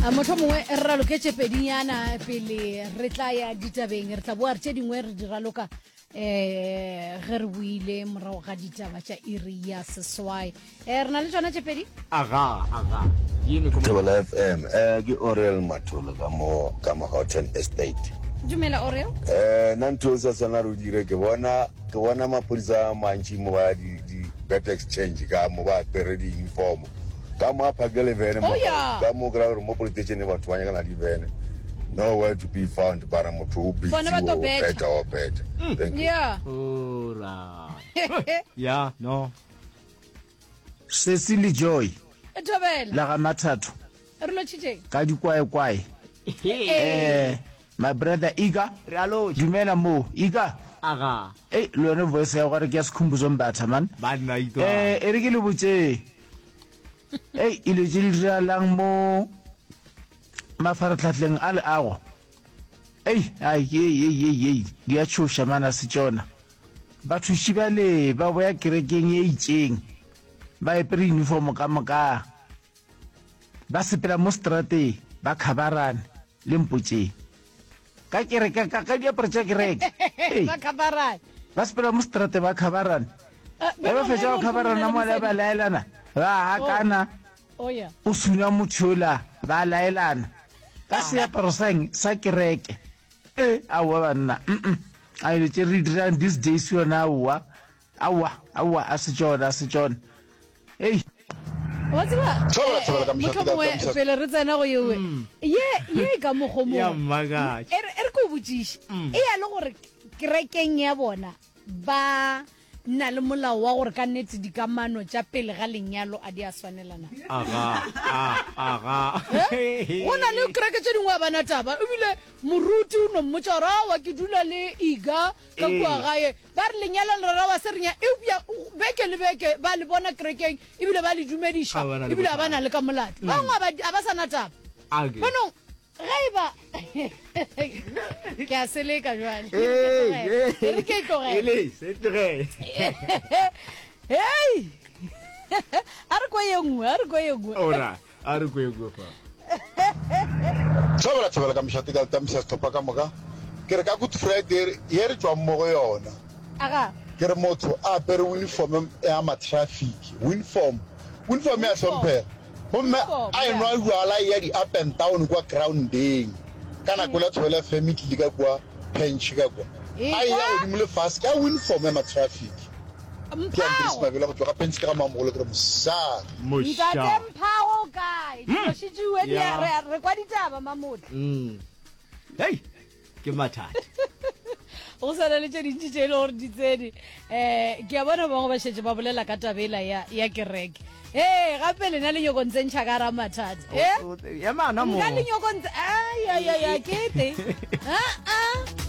motho mongwe re raloketse pedinyana pele re tla ya ditabeng re tla boa re tse dingwe re di raloka ge re buile morago ga ditaba tša iri ya seswai re na le tsona tše pedi Tebela FM ke Oriel Matolo ka mo Houghton Estate. dumela oreo nna ntho sa tsana re dire ke bona mapodisa a mantši mo ba di bet exchange ka mo ba pere di uniform ka mo phakele vene mo ka mo gra mo police ne batho ba nyaka na di vene nowhere to be found para motho o busy o better thank you yeah ora yeah no Cecily Joy Tobela la ga mathatho re lo tšitšeng ka dikwaekwae my brother Iga realo dumela mo Iga aga le yone voice ya gore ke ya sekhumbuzo mbatha man ba nna ito e re ke le botse ile tse di diralang mo mafaratlhatlheng a le ago ye di a tšhoša mana se tšona bathuši bale ba boya kerekeng e itseng ba epere uniform ka moka ba sepela mo strateng ba khabarane le mpotse ka kereke ka diaparo tša kereke ba khabarane ba sepela mo strate ba khabarane ba fetša go khabarana mo le ba laelana ba hakana oya o suna mothola ba laelana ka seaparo sa kereke awa banna a ile tše re dirang these days yona awa a se tšona wa tseba motho mongwe pele re tsena go yewe ye ka mokgomo ya mmaga e re ko botšiše e ya le gore kerekeng ya bona ba nna le molao wa gore ka nnetse dikamano tša pele ga lenyalo a di a swanelana aga go na le kereke tše dingwe a bana taba ebile moruti o no mmotsa gore awa ke dula le Iga ka kua gae ba re lenyalo lerara wa serenya eupša beke le beke ba le bona kerekeng ebile ba le dumediša ebile a bana le ka molate bangwe a ba sana taba bonong gaiba ke a seleka jale re ke tlogele hey a re kwa ye nngwe ora a re kwa ye nngwe fa tshobela ka mshati ka tamisa stopa ka moka ke re ka good friday ye re tswa mo go yona aga ke re motho a pere uniform ya ma traffic uniform ya sompera bomme a enwa yuala ya di up and down kwa grounding kana kula tshwela family ka kwa pench ka kwa a ya o dimole fast ka uniform ya ma traffic ke a ndisi mabela go tswa ka pench ka mamogolo ke re msa ntate mphago kae di tšhiwe di re kwa ditaba mamotla hey ke mathata go sana le tše dintši tše e le gore di tsene ke a bona bangwe ba šetse ba bolela ka tabela ya kereke gape lena le nyokontse ka ra mathata ya mana mo nka le nyokontse kete